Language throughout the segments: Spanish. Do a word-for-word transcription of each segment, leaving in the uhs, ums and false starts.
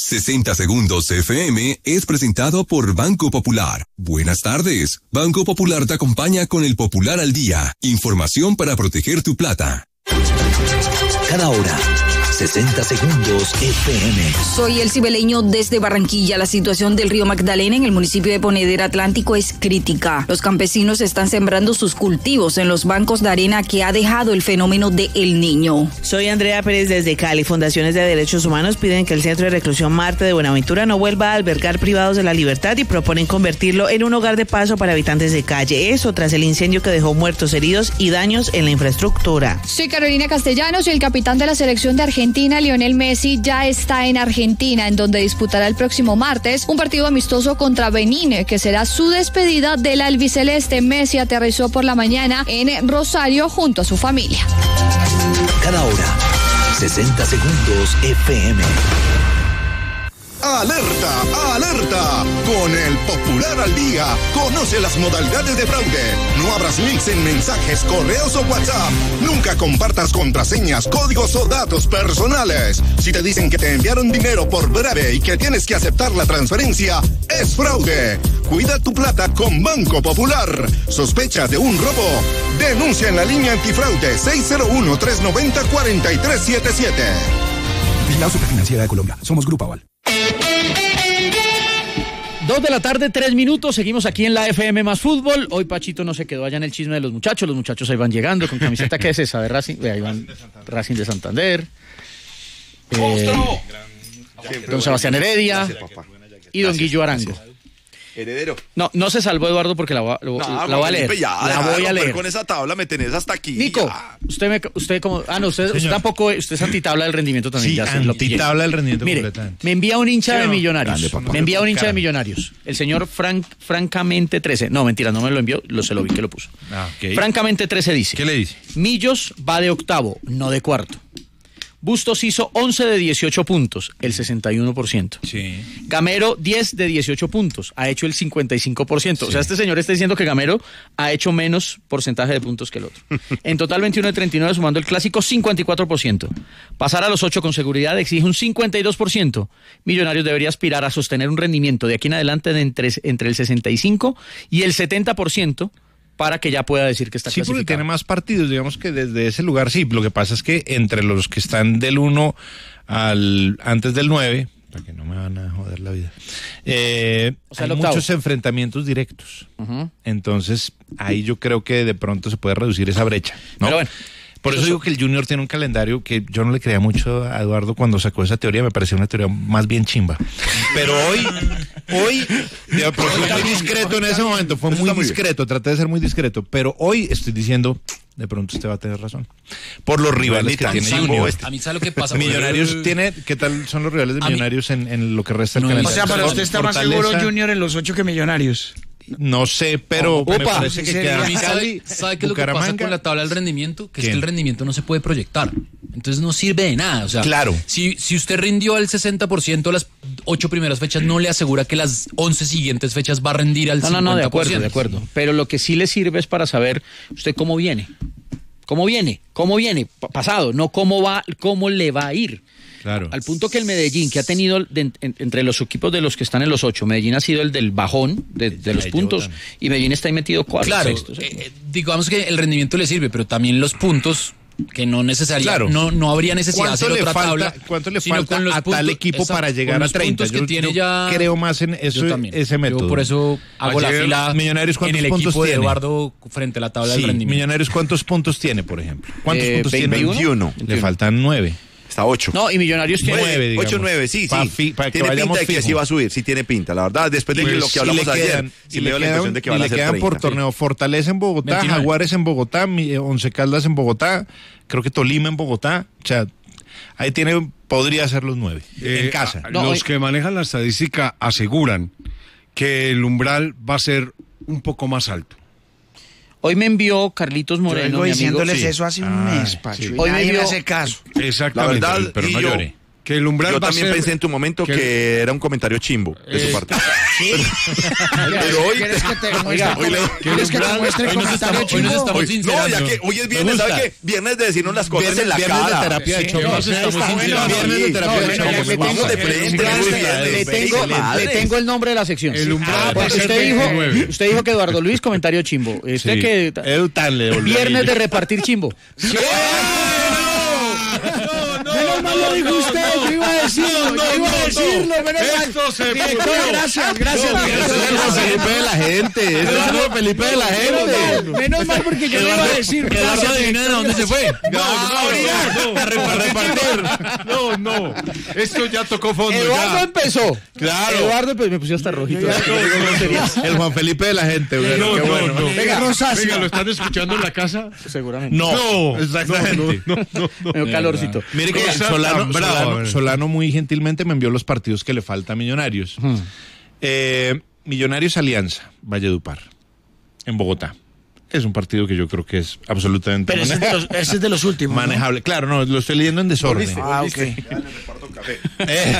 sesenta Segundos F M es presentado por Banco Popular. Buenas tardes. Banco Popular te acompaña con el Popular al Día. Información para proteger tu plata. Cada hora, sesenta Segundos F M. Soy el Cibeleño desde Barranquilla. La situación del río Magdalena en el municipio de Ponedera Atlántico es crítica. Los campesinos están sembrando sus cultivos en los bancos de arena que ha dejado el fenómeno de El Niño. Soy Andrea Pérez desde Cali. Fundaciones de Derechos Humanos piden que el Centro de Reclusión Marte de Buenaventura no vuelva a albergar privados de la libertad y proponen convertirlo en un hogar de paso para habitantes de calle. Eso tras el incendio que dejó muertos, heridos y daños en la infraestructura. Soy Carolina Castellanos y el capitán de la selección de Argentina, Lionel Messi, ya está en Argentina, en donde disputará el próximo martes un partido amistoso contra Benín, que será su despedida del albiceleste. Messi aterrizó por la mañana en Rosario junto a su familia. Cada hora, sesenta Segundos F M. ¡Alerta! ¡Alerta! Con el Popular al Día, conoce las modalidades de fraude. No abras links en mensajes, correos o WhatsApp. Nunca compartas contraseñas, códigos o datos personales. Si te dicen que te enviaron dinero por breve y que tienes que aceptar la transferencia, es fraude. Cuida tu plata con Banco Popular. ¿Sospechas de un robo? Denuncia en la línea antifraude seis cero uno, tres nueve cero, cuatro tres siete siete. Vigilado Superfinanciera de Colombia. Somos Grupo Aval. Dos de la tarde, tres minutos, seguimos aquí en la F M más fútbol. Hoy Pachito no se quedó allá en el chisme de los muchachos, los muchachos ahí van llegando con camiseta, ¿qué es esa? De Racing, ahí van Racing de Santander. Eh, don Sebastián Heredia y don Guillo Arango. Heredero. No, no se salvó Eduardo porque la, va, lo, no, la voy a leer. Ya, la voy a leer. Con esa tabla me tenés hasta aquí. Nico, ya. usted me, usted como, ah no, usted, usted tampoco, usted es antitabla del rendimiento también. Sí, ya antitabla del rendimiento. Mire, completamente. Me envía un hincha sí, de no, Millonarios. grande, me envía un hincha de Millonarios. El señor Frank, francamente trece. No, mentira, no me lo envió, lo se lo vi que lo puso. Ah, okay. Francamente trece dice. ¿Qué le dice? Millos va de octavo, no de cuarto. Bustos hizo once de dieciocho puntos, el sesenta y uno por ciento. Sí. Gamero, diez de dieciocho puntos, ha hecho el cincuenta y cinco por ciento. Sí. O sea, este señor está diciendo que Gamero ha hecho menos porcentaje de puntos que el otro. En total, veintiuno de treinta y nueve, sumando el clásico, cincuenta y cuatro por ciento. Pasar a los ocho con seguridad exige un cincuenta y dos por ciento. Millonarios debería aspirar a sostener un rendimiento de aquí en adelante de entre, entre el sesenta y cinco y el setenta por ciento. Para que ya pueda decir que está sí, clasificado. Sí, porque tiene más partidos, digamos que desde ese lugar sí. Lo que pasa es que entre los que están del uno al antes del nueve, para que no me van a joder la vida, eh, o sea, hay muchos enfrentamientos directos. Uh-huh. Entonces, ahí yo creo que de pronto se puede reducir esa brecha, ¿no? Pero bueno. Por eso digo que el Junior tiene un calendario que yo no le creía mucho a Eduardo cuando sacó esa teoría, me pareció una teoría más bien chimba. Pero hoy, hoy, digamos, fue muy discreto en ese momento, fue muy discreto, traté de ser muy discreto, pero hoy estoy diciendo, de pronto usted va a tener razón. Por los rivales que tiene Junior. A mí sabe lo que pasa. Millonarios el... tiene, ¿qué tal son los rivales de Millonarios en, en lo que resta del no, calendario? O sea, para usted está más seguro Junior en los ocho que Millonarios. No sé, pero oh, me parece que queda Cali, ¿Sabe, ¿sabe qué es lo que pasa con la tabla del rendimiento? Que ¿Qué? Es que el rendimiento no se puede proyectar. Entonces no sirve de nada. O sea, claro. Si, si usted rindió al sesenta por ciento las ocho primeras fechas, no le asegura que las once siguientes fechas va a rendir al no, cincuenta por ciento. No, no, de acuerdo, de acuerdo. Pero lo que sí le sirve es para saber usted cómo viene. ¿Cómo viene? ¿Cómo viene? Pasado, no cómo va, cómo le va a ir. Claro. Al punto que el Medellín, que ha tenido de, en, entre los equipos de los que están en los ocho, Medellín ha sido el del bajón de, de los puntos y Medellín está ahí metido cuatro. Claro, sextos, ¿eh? eh, digamos que el rendimiento le sirve, pero también los puntos que no necesariamente, claro. no, no habría necesidad de hacer otra falta, tabla. ¿Cuánto le falta a puntos, tal equipo esa, para llegar a treinta? Yo, yo ya, creo más en eso, ese método. Yo por eso hago Ayer, la fila Millonarios, en el puntos equipo tiene? de Eduardo frente a la tabla sí, del rendimiento. Millonarios, ¿cuántos puntos tiene, por ejemplo? ¿Cuántos eh, puntos veinte, tiene? veintiuno. Le faltan nueve. Está ocho. No, y Millonarios tiene nueve, digamos. ocho, nueve, sí, sí. Pa fi, para tiene que pinta de que fijo. sí va a subir, sí tiene pinta, la verdad. Después de pues, lo que hablamos si ayer, quedan, sí me dio la impresión de que van a ser treinta. Le quedan por torneo Fortaleza en Bogotá, veintinueve. Jaguares en Bogotá, Once Caldas en Bogotá, creo que Tolima en Bogotá, o sea, ahí tiene, podría ser los nueve, eh, en casa. A, no, los hoy... que manejan la estadística aseguran que el umbral va a ser un poco más alto. Hoy me envió Carlitos Moreno, Yo mi amigo. diciéndoles sí. eso hace un ah, mes, Pacho. Sí. Hoy me envió ese caso. Exactamente. La verdad, pero, pero no yo, llore. que el umbral Yo va a también ser... pensé en tu momento que, que era un comentario chimbo de su Eh, parte. ¿Sí? Pero hoy... ¿Quieres que te muestre, Oiga, hoy le- ¿quieres que te muestre el hoy nos comentario estamos- hoy nos chimbo? estamos Hoy- sincerando. no, ya que hoy es Me viernes, ¿sabe gusta. qué? Viernes de decirnos las cosas Viernes- en la viernes de cara. terapia de Sí, choque. no, Nos estamos está bueno, sincerando. sí. Viernes de terapia No, de choque. bueno, Me vamos gusta. de frente, Gracias, muy bien, le, le tengo, tengo madre. le tengo el nombre de la sección. El Sí. umbral Ah, va a porque ser usted dijo, veintinueve. usted dijo que Eduardo Luis, comentario chimbo. Usted Sí. que... Eutan le devolvió Viernes anillo. de repartir chimbo. Menos mal lo dijo usted, yo iba a decirlo, yo iba a decirlo, menos mal. Esto se Director, pudrió. gracias, gracias. Ese es el Juan Felipe de la gente. Ese es el Juan Felipe de la gente. Menos mal porque yo le iba a decir. Eduardo, Gracias, adivina de dónde se fue. No, no, no, a repartir. No, no. Esto ya tocó fondo. Eduardo ya. empezó. Claro. Eduardo pues, me puso hasta rojito. El Juan Felipe de la gente, güey. No, Qué no, bueno. no. Venga, Rosacio. Venga, ¿lo están escuchando en la casa? Seguramente. No, No, exactamente. no, no, no, no. Me dio calorcito. Mire que Cosa Solano, tan brava, Solano- ¿verdad? Solano muy gentilmente me envió los partidos que le falta a Millonarios. Eh, Millonarios Alianza, Valledupar, en Bogotá. Es un partido que yo creo que es absolutamente Pero ese es de los, ese es de los últimos, ¿no? manejable. Claro, no, lo estoy leyendo en desorden. Ah, ok. Eh.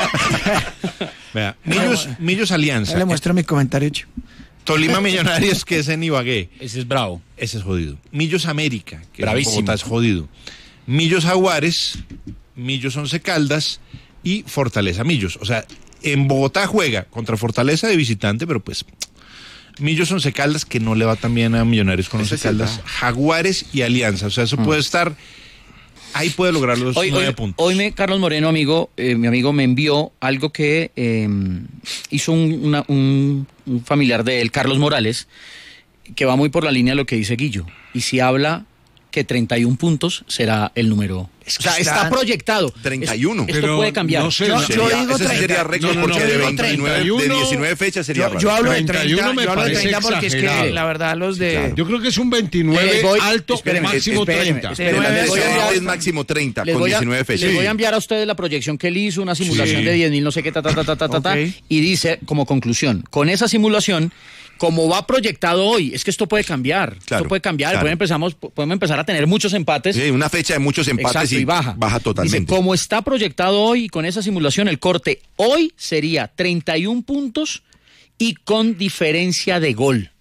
Vea, Millos, Millos Alianza. Ya le muestro mi comentario, chico. Tolima Millonarios, que es en Ibagué. Ese es bravo. Ese es jodido. Millos América, que Bravísimo. en Bogotá es jodido. Millos Jaguares, Millos Once Caldas y Fortaleza Millos. O sea, en Bogotá juega contra Fortaleza de visitante, pero pues Millos Once Caldas, que no le va tan bien a Millonarios con Ese Once sí Caldas, está. Jaguares y Alianza. O sea, eso puede estar... Ahí puede lograr los Hoy, nueve hoy, puntos. hoy me, Carlos Moreno, amigo, eh, mi amigo, me envió algo que eh, hizo un, una- un- un familiar de él, Carlos Morales, que va muy por la línea de lo que dice Guillo. Y si habla que treinta y un puntos será el número. O sea, está, está- proyectado. treinta y uno. Es- Esto Pero puede cambiar. no sé, Yo- Sería- yo digo ese sí sería treinta. récord No, no, no, porque de yo digo veintinueve, de treinta y uno. diecinueve fechas sería Yo, raro. yo hablo de treinta y uno treinta, me yo hablo de parece treinta porque es que exagerado. la verdad los de... Yo creo que es un veintinueve Eh, voy- alto, espéreme, máximo espéreme, treinta. espéreme. Pero la Les voy a necesidad enviar- es máximo treinta Les con voy, a, diecinueve fechas. les voy a enviar a ustedes la proyección que él hizo, una simulación Sí. de diez mil, no sé qué, ta, ta, ta, ta, ta, ta, ta, Ok. y dice como conclusión, con esa simulación, como va proyectado hoy, es que esto puede cambiar, Claro, esto puede cambiar, claro. puede empezamos, podemos empezar a tener muchos empates. Sí, una fecha de muchos empates Exacto, y y baja. baja totalmente. Dice, como está proyectado hoy con esa simulación, el corte hoy sería treinta y un puntos y con diferencia de gol.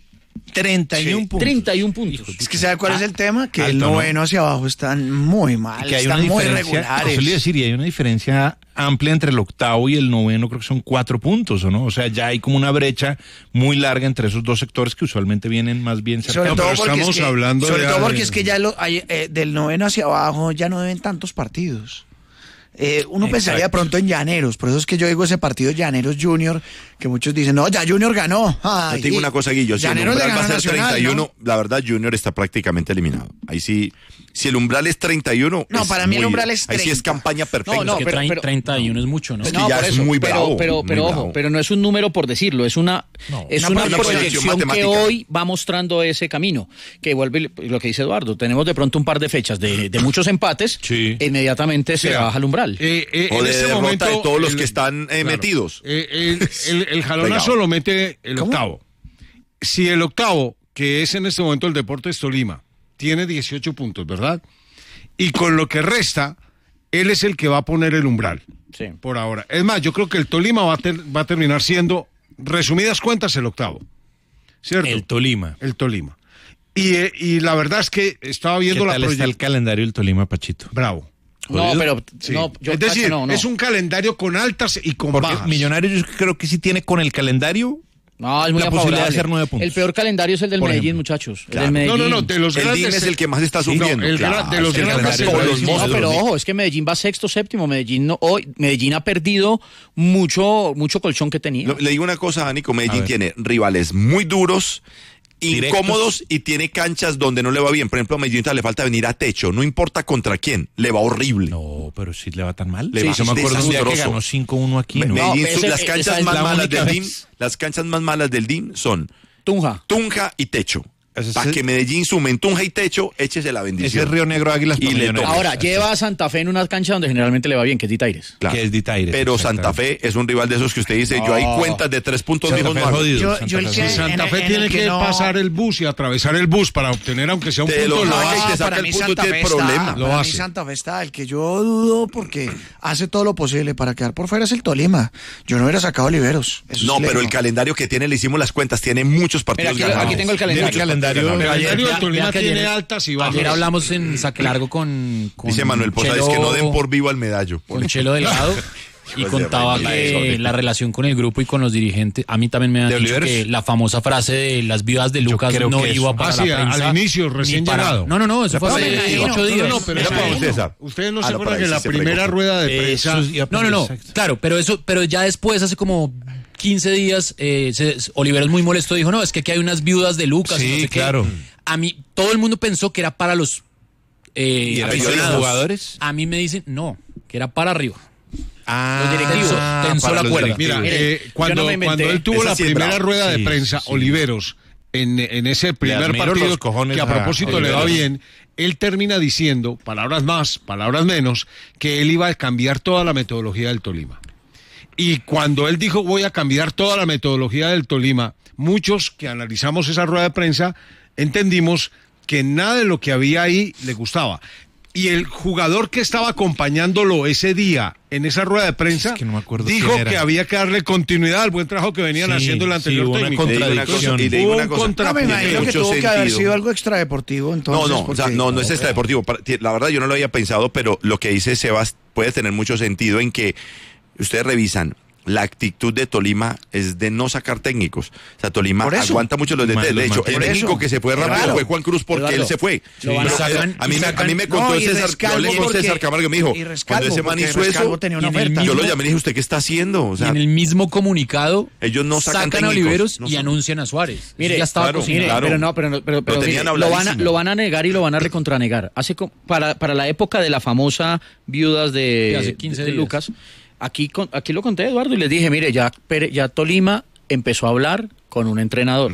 treinta y uno puntos. treinta y un puntos. Es que ¿sabe cuál es el tema? Que el alto, ¿no? noveno hacia abajo están muy mal, Que hay están una muy diferencia, regulares. eso le iba a decir, y hay una diferencia amplia entre el octavo y el noveno, creo que son cuatro puntos, ¿o no? O sea, ya hay como una brecha muy larga entre esos dos sectores que usualmente vienen más bien Sobre cercanos. todo pero porque, estamos es que, hablando sobre de- todo porque es que ya lo, hay, eh, del noveno hacia abajo ya no deben tantos partidos. Eh, uno pensaría de pronto en Llaneros, por eso es que yo digo ese partido Llaneros Junior, que muchos dicen, no, ya Junior ganó. Ay, Yo te digo una cosa, Guillo, si el Llaneros le umbral va a ganó ser Nacional, treinta y uno, ¿no? la verdad Junior está prácticamente eliminado. Ahí sí, si el umbral es treinta y uno, No, es para mí el muy- umbral es Ahí sí es treinta. campaña perfecta. No, no, que pero- traen pero- treinta y uno es mucho, ¿no? Es que ya es muy pero, bravo, Pero, muy pero ojo, bravo. pero no es un número por decirlo, es una, es una una, proyección proyección que matemática. hoy va mostrando ese camino. Que vuelve lo que dice Eduardo, tenemos de pronto un par de fechas de, de muchos empates, Sí. e inmediatamente se Mira, baja el umbral. Eh, eh, O en de este derrota momento, de todos los el- que están eh, claro. metidos. Eh, el, el- el jalonazo Pegado. lo mete el octavo. Si el octavo, que es en este momento el Deportes Tolima, tiene dieciocho puntos, ¿verdad? Y con lo que resta, él es el que va a poner el umbral. Sí. Por ahora. Es más, yo creo que el Tolima va a, ter- va a terminar siendo, resumidas cuentas, el octavo. ¿Cierto? El Tolima. El Tolima. Y, eh, y la verdad es que estaba ¿Qué viendo la tal está el proyección. calendario del Tolima, Pachito? Bravo. No, ¿Jodido? pero Sí. no, yo es decir, no, no. es un calendario con altas y con Porque bajas. Millonarios yo creo que sí tiene con el calendario No, es muy la posibilidad favorable. de hacer nueve puntos. El peor calendario es el del Por Medellín, ejemplo. muchachos. El Claro. del No, Medellín. no, no, de los El grandes. D I M es el que más está Sí, no, sufriendo. el claro, gra- de los es que el grandes calendario es de el los Medellín. No, monstruos. pero ojo, es que Medellín va sexto, séptimo. Medellín no, hoy, Medellín ha perdido mucho, mucho colchón que tenía. Lo- Le digo una cosa, Nico, A Medellín ver. tiene rivales muy duros, Directos. incómodos y tiene canchas donde no le va bien. Por ejemplo, a Medellín le falta venir a techo, no importa contra quién, le va horrible. No, pero sí le va tan mal. Le Sí, va yo me acuerdo un día que desastroso. ganó cinco uno aquí, Me- ¿no? Medellín, No, su- ese- las esa canchas es más la malas única del D I M, vez. las canchas más malas del D I M son Tunja y Techo. Para que Medellín sume en Tunja y Techo, échese la bendición. Ese es Río Negro Águilas. Y le toca. Ahora, lleva a Santa Fe en una cancha donde generalmente le va bien, que es Ditaires. Claro. Que es Ditaires. Pero Santa Fe es un rival de esos que usted dice, yo hay cuentas de tres puntos viejos más. Yo, yo el que, Santa en- Fe en tiene el que, no- pasar el bus y atravesar el bus para obtener, aunque sea un Te punto, lo lo saca y hace. te saca para el mí punto, Santa tiene Fe problema. está, Lo para hace. mí Santa Fe está, el que yo dudo porque hace todo lo posible para quedar por fuera es el Tolima. Yo no hubiera sacado a Oliveros. Eso No, es pero lejos. el calendario que tiene, le hicimos las cuentas, tiene muchos Mira, partidos aquí, ganados. aquí tengo el calendario. Tiene calendario. El Pero ayer- calendario del vea- Tolima vea que tiene ayer- altas y bajas. Ayer hablamos en Saque Largo con, con Dice Manuel Posada, es que no den por vivo al medallo. con Chelo Delgado y Pues contaba de que Rey, la relación con el grupo y con los dirigentes, a mí también me han ¿De dicho Oliveros? que la famosa frase de las viudas de Lucas creo no que iba eso. para Ah, sí, la prensa. al inicio, ni recién para- llegado. No, no, no, eso fue No, hace me imagino, ocho no, no, días. No, pero Mira eso- para don César. Ustedes no Ah, se no, acuerdan por que ahí la sí se primera pregó. rueda de prensa... Eso- No, no, no, Exacto. claro, pero eso, pero ya después, hace como quince días, eh, se, Oliveros muy molesto dijo, no, es que aquí hay unas viudas de Lucas. y Sí, no sé qué. claro. A mí, todo el mundo pensó que era para los eh, ¿Y era para los aficionados. jugadores? A mí me dicen, no, que era para arriba. Ah, Los directivos, tensó para la los cuerda. directivos. Mira, Mire, eh, yo cuando, no me inventé. cuando él tuvo Esa la sí es primera brava. rueda de Sí, prensa, sí. Oliveros, en, en ese primer admiro partido, los cojones que a a propósito le va Oliveros. bien, él termina diciendo, palabras más, palabras menos, que él iba a cambiar toda la metodología del Tolima. Y cuando él dijo, voy a cambiar toda la metodología del Tolima, muchos que analizamos esa rueda de prensa entendimos que nada de lo que había ahí le gustaba. Y el jugador que estaba acompañándolo ese día en esa rueda de prensa Es que no me acuerdo dijo quién era. que había que darle continuidad al buen trabajo que venían Sí, haciendo el sí, anterior hubo una técnico. Le digo una cosa, y le digo Hubo una un cosa. No, me contrapunto. imagino que mucho tuvo que haber sentido. sido algo extradeportivo entonces. No, no, o sea, porque- no, no es extradeportivo. Para- La verdad yo no lo había pensado, pero lo que dice Sebas puede tener mucho sentido en que ustedes revisan. La actitud de Tolima es de no sacar técnicos. O sea, Tolima Por eso. aguanta mucho los Ma- detalles. De los hecho, el mantiene. técnico Por eso. que se fue rápido Claro. fue Juan Cruz porque Eduardo, él se fue. lo van a- Pero, sacan- eh, a, mí, y me- a sacan- mí me contó No, y César, yo Rescalvo hablé con porque- César Camargo y me dijo, y Rescalvo, cuando ese man porque hizo Rescalvo eso, tenía una y en el oferta. yo lo mismo- llamé y dije, ¿usted qué está haciendo? O sea, y en el mismo comunicado ellos no sacan a técnicos, Oliveros no y son- anuncian a Suárez. Mire, Eso ya estaba claro, cocinado. Mire, claro. pero no, pero, no- pero, pero Lo tenían mire, lo, van a, habladísimo. lo van a negar y lo van a recontranegar. Hace co- para, para la época de la famosa viudas de, Sí, hace quince de días. Lucas, aquí, con- aquí lo conté, Eduardo, y les dije, mire, ya, Pere- ya Tolima empezó a hablar con un entrenador.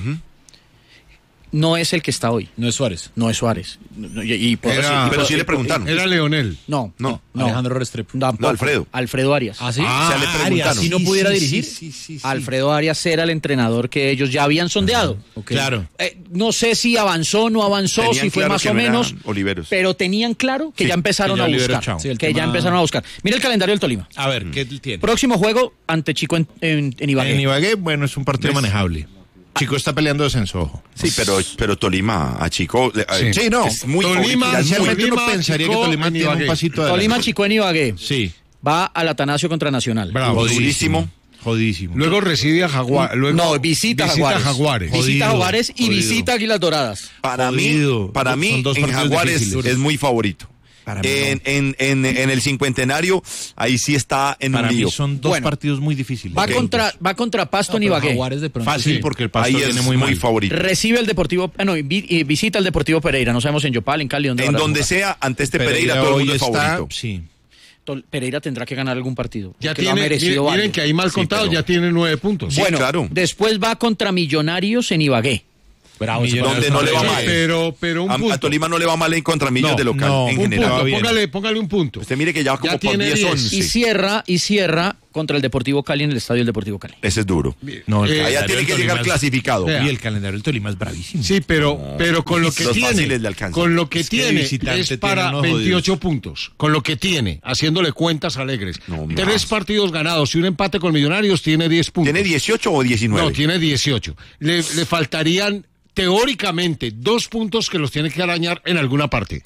No es el que está hoy. No es Suárez. No es Suárez. No, y- y puedo Era- decir- y pero puedo- sí le y- preguntaron. Era Leonel. No, No. no. Alejandro Restrepo. Tampoco. No, Alfredo. Alfredo Arias. ¿Ah, sí? o sea, le preguntaron. Si no pudiera dirigir. Alfredo Arias era el entrenador que ellos ya habían sondeado. Claro. Eh, no sé si avanzó, no avanzó, Tenían si fue claro más que o no era menos, Oliveros. pero tenían claro que Sí, ya empezaron que ya a Oliveros, buscar. chao. Sí, el que ya tema- empezaron a buscar. Mira el calendario del Tolima. A ver, ¿qué tiene? Próximo juego ante Chico en, en, en Ibagué. En Ibagué, bueno, es un partido manejable. Chico está peleando descenso, ojo. Sí, pero, pero Tolima a Chico. le- Sí. Sí, no. Es muy Tolima, favorito. Inicialmente uno Tolima, pensaría que Chico, Tolima en tiene un Ibagué. pasito adelante. Tolima, Chico en Ibagué. Sí. Va al Atanasio contra Nacional. Bravo. Jodidísimo. Jodidísimo. Luego recibe a Jaguar. Luego No, visita, Jaguares. Jaguares. Visita Jodido, Jaguares y jodido. visita Águilas Doradas. Para mí, Jodido. para Son mí dos en partidos Jaguares difíciles. es muy favorito. Para mí En, en, en, en el cincuentenario, ahí sí está en Para un lío. mí son dos Bueno. partidos muy difíciles. Va Ok. contra, va contra Pasto en pero Ibagué. Jaguares de pronto. Fácil sí. porque el Pasto Ahí viene es muy muy, mal. favorito. Recibe el Deportivo, ah, no, vi- y visita el Deportivo Pereira. No sabemos en Yopal, en Cali, dónde En van a donde jugar. sea, ante este Pereira, todo el hoy mundo es está, favorito. sí. Tol- Pereira tendrá que ganar algún partido. Ya porque lo ha tiene, merecido miren, miren varios. que ahí mal Sí, contado pero- ya tiene nueve puntos. Sí, bueno, claro. después va contra Millonarios en Ibagué. Bravo, ese Millonarios Donde no le va Sí, mal. pero, pero un A, punto. a Tolima no le va mal en contra Millos No, de local, no, en un general. punto, bien. póngale, póngale un punto. Usted mire que ya va como Ya por tiene diez, diez. once. Y cierra, y cierra contra el Deportivo Cali en el estadio del Deportivo Cali. Ese es duro. No, el Eh, Allá calendario tiene del que Tolima llegar es- clasificado. Vea. Y el calendario del Tolima es bravísimo. Sí, pero, pero con lo que Los tiene, fáciles le alcanzan. con lo que Es que de tiene visitante es tiene para unos veintiocho jodidos. puntos. Con lo que tiene, haciéndole cuentas alegres. No, Tres más. partidos ganados y un empate con Millonarios tiene diez puntos. ¿Tiene dieciocho o diecinueve? No, tiene dieciocho. Le, le faltarían teóricamente dos puntos que los tiene que arañar en alguna parte.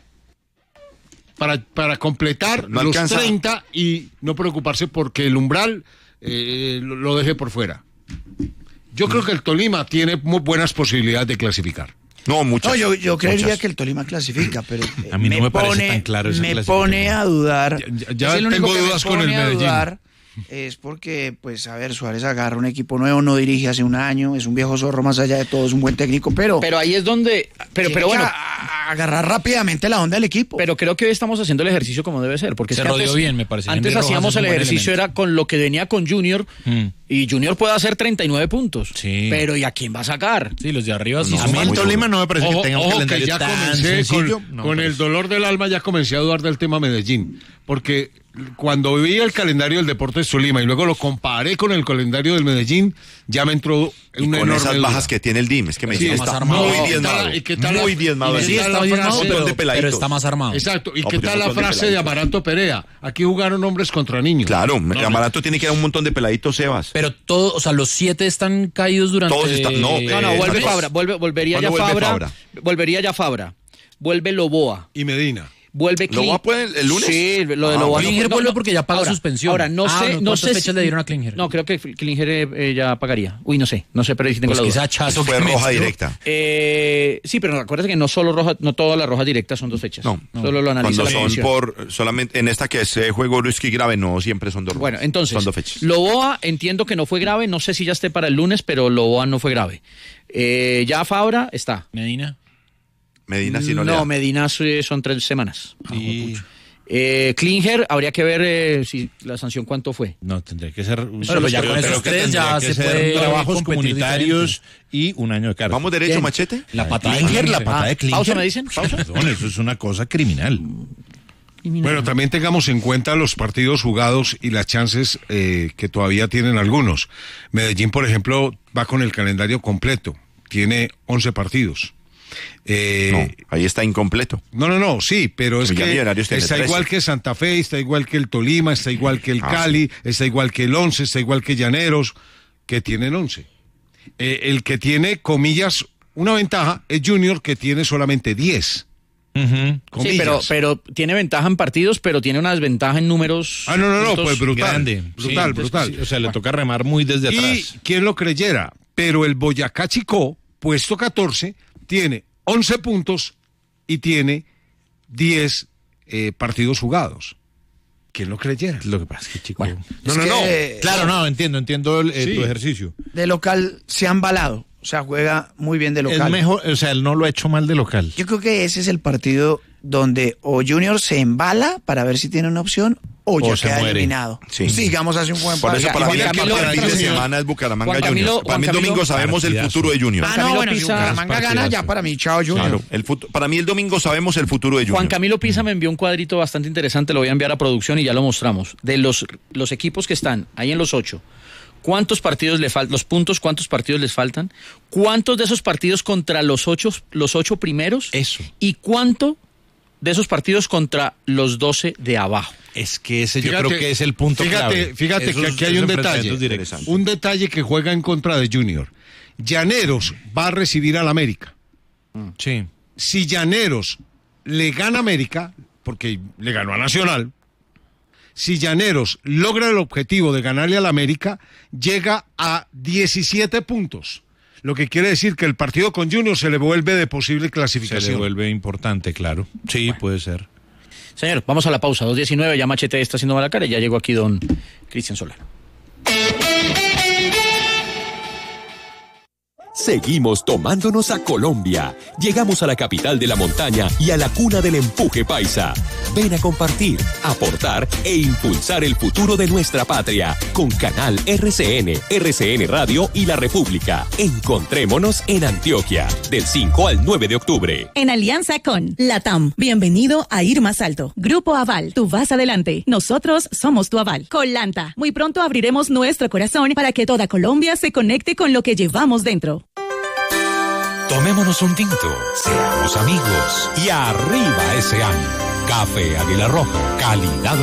Para, para completar No los alcanza. treinta y no preocuparse porque el umbral eh, lo, lo deje por fuera. Yo creo que el Tolima tiene muy buenas posibilidades de clasificar. No, muchas. No, yo, yo creería Muchas. que el Tolima clasifica, pero eh, A mí no me parece tan claro esa me clasificación. pone a dudar. Ya- ya es el único tengo que me dudas con pone el a Medellín. dudar es porque, pues, a ver, Suárez agarra un equipo nuevo, no dirige hace un año, es un viejo zorro más allá de todo, es un buen técnico, pero... Pero ahí es donde... Pero, pero bueno... A, agarrar rápidamente la onda del equipo. Pero creo que hoy estamos haciendo el ejercicio como debe ser, porque se es que rodeó antes, bien, me parece. Antes hacíamos el ejercicio, era con lo que venía con Junior, mm. y Junior puede hacer treinta y nueve puntos. Sí. Pero ¿y a quién va a sacar? Sí, los de arriba sí. No, a mí el Tolima no me parece ojo, que tenga un ojo, calendario que ya tan comencé sencillo. Con, no, con el dolor del alma ya comencé a dudar del tema Medellín, porque cuando vi el calendario del Deportes Tolima y luego lo comparé con el calendario del Medellín, ya me entró una con enorme esas duda. bajas que tiene el D I M, es que Medellín Sí, está armado. muy diezmado, ¿Y qué tal muy la- diezmado. y Sí, qué tal está la bien frase? armado, pero, pero, pero está más armado. Exacto. ¿Y No, qué pero tal la son de frase de peladitos. Amaranto Perea? Aquí jugaron hombres contra niños. Claro, No, Amaranto tiene que ir a un montón de peladitos, Sebas. Pero todos, o sea, los siete están caídos durante... Todos están- no, No, no, Eh, vuelve Santos. Fabra, vuelve, volvería ya ¿Cuándo vuelve Fabra, Fabra? volvería ya Fabra, vuelve Loboa, Y Medina. vuelve ¿Loboa Cli- puede el lunes? Sí, lo de Ah, Loboa. Klinger vuelve porque ya paga ahora, suspensión. Ahora, no Ah, sé, no, no ¿cuántas sé fechas le dieron a Klinger? No, creo que Klinger eh, eh, ya pagaría. Uy, no sé, no sé, pero ahí sí tengo Pues la que duda. ese hachazo Eso fue que roja metió. directa. Eh, sí, pero acuérdate que no solo roja, no todas las rojas directas son dos fechas. No, solo lo analiza cuando la son comisión. por solamente en esta que es eh, juego brusco y grave, no siempre son dos rojas. Bueno, entonces, son dos fechas. Loboa entiendo que no fue grave, no sé si ya esté para el lunes, pero Loboa no fue grave. Eh, ya Fabra está. Medina. Medina sí no, le No, da. Medina sí, son tres semanas. Sí. Eh, Klinger, habría que ver eh, si la sanción cuánto fue. No, tendría que ser. Pero pues ya con esos que tres tendría ya que se ser puede trabajos competir comunitarios y un año de cárcel. Vamos derecho, ¿Quién? machete. La patada de Klinger, la Klinger. patada Ah, de Klinger. pausa, ¿me dicen? Pausa. Perdón, eso es una cosa criminal. Bueno, también tengamos en cuenta los partidos jugados y las chances eh, que todavía tienen algunos. Medellín, por ejemplo, va con el calendario completo. Tiene once partidos. Eh, No, ahí está incompleto. No, no, no, sí, pero es Pero ya que Millonarios tiene está trece. igual que Santa Fe, está igual que el Tolima, está igual que el Ah, Cali, está igual que el Once, está igual que Llaneros, que tienen once. Eh, el que tiene, comillas, una ventaja es Junior, que tiene solamente diez. Ujú. Comillas. Sí, pero, pero tiene ventaja en partidos, pero tiene una desventaja en números. Ah, no, no, no, puntos. pues brutal. Grande. Brutal, Sí, brutal. sí, o sea, le toca remar muy desde Y atrás. quién lo creyera, pero el Boyacá Chicó, puesto catorce, tiene once puntos y tiene diez eh, partidos jugados. ¿Quién lo creyera? Lo que pasa es que, chico. Bueno, No, es no, que, no. eh, Claro, no, entiendo, entiendo el, eh, Sí. tu ejercicio. De local se han balado. O sea, juega muy bien de local. Es mejor, o sea, él no lo ha hecho mal de local. Yo creo que ese es el partido donde o Junior se embala para ver si tiene una opción o, O ya se queda muere. eliminado. Sí. Sigamos hace un buen Por eso partido. para mí Juan el Camilo, fin de Juan Camilo. semana es Bucaramanga Juan Camilo, Junior. Para Juan mí el Camilo. domingo sabemos el Partidazo. futuro de Junior. Ah, no, Camilo bueno, si Pisa- Bucaramanga gana ya para mí, chao Junior. Claro, el fut- para mí el domingo sabemos el futuro de Junior. Juan Camilo Pisa me envió un cuadrito bastante interesante, lo voy a enviar a producción y ya lo mostramos. De los, los equipos que están ahí en los ocho, ¿cuántos partidos le faltan? Los puntos, ¿cuántos partidos les faltan? ¿Cuántos de esos partidos contra los ocho, los ocho primeros? Eso. ¿Y cuánto de esos partidos contra los doce de abajo? Es que ese yo Fíjate- creo que es el punto fíjate, clave. Fíjate Esos- que aquí hay esos un detalle. enfrentamientos directos. Un detalle que juega en contra de Junior. Llaneros va a recibir al América. Sí. Si Llaneros le gana a América, porque le ganó a Nacional, si Llaneros logra el objetivo de ganarle al América, llega a diecisiete puntos. Lo que quiere decir que el partido con Junior se le vuelve de posible Se clasificación. le vuelve importante, claro. Sí, puede ser. Señor, vamos a la pausa, dos diecinueve, ya Machete está haciendo mala cara y ya llegó aquí don Cristian Solano. Seguimos tomándonos a Colombia. Llegamos a la capital de la montaña y a la cuna del empuje paisa. Ven a compartir, aportar e impulsar el futuro de nuestra patria con Canal R C N, R C N Radio y La República. Encontrémonos en Antioquia del cinco al nueve de octubre. En alianza con LATAM. Bienvenido a Ir Más Alto. Grupo Aval. Tú vas adelante. Nosotros somos tu aval. Colanta. Muy pronto abriremos nuestro corazón para que toda Colombia se conecte con lo que llevamos dentro. Tomémonos un tinto, seamos amigos y arriba ese año. Café Águila Roja, calidad